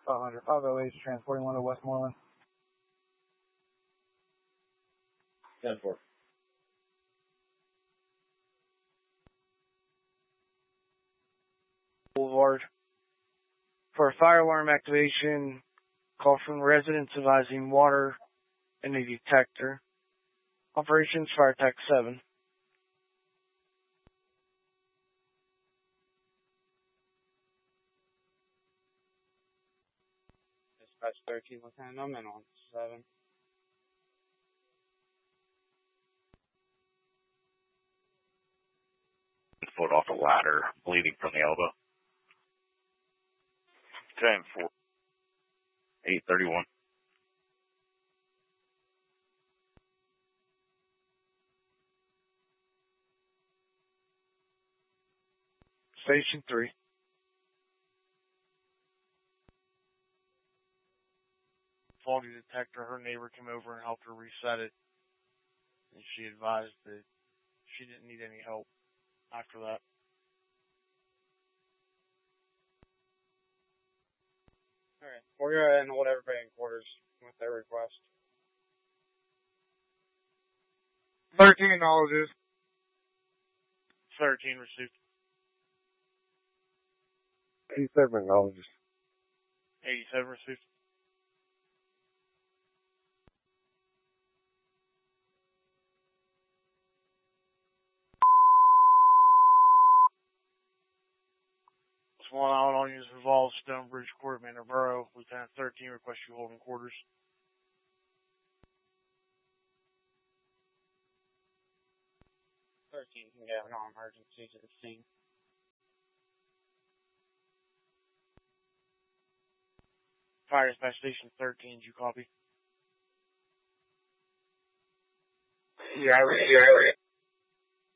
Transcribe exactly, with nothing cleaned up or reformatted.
five hundred, five oh eight, transporting one to Westmoreland. ten four. Boulevard. For fire alarm activation, call from residents advising water in a detector. Operations Fire Tech seven. Dispatch thirteen, Lieutenant, I'm in on seven. Foot off the ladder, bleeding from the elbow. ten four. eight thirty-one. Station three. Faulty detector, her neighbor came over and helped her reset it. And she advised that she didn't need any help after that. Alright, we're going to hold everybody in quarters with their request. thirteen acknowledges. thirteen received. eighty-seven acknowledges. eighty-seven received. Swan Island all units involved, Stonebridge Court, Manor Borough. Lieutenant thirteen requests you hold in quarters. thirteen can get an emergency to the scene. Fire Dispatch Station thirteen, did you copy? Yeah, I, yeah, I,